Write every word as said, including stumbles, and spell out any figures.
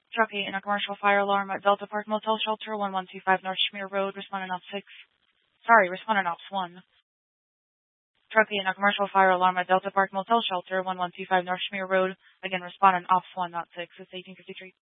Truck eight in a commercial fire alarm at Delta Park Motel Shelter, one one two five North Schmier Road, respondent op six. Sorry, respondent ops one. Truck eight in a commercial fire alarm at Delta Park Motel Shelter, one one two five North Schmier Road. Again, respondent ops one, not six. It's eighteen fifty-three.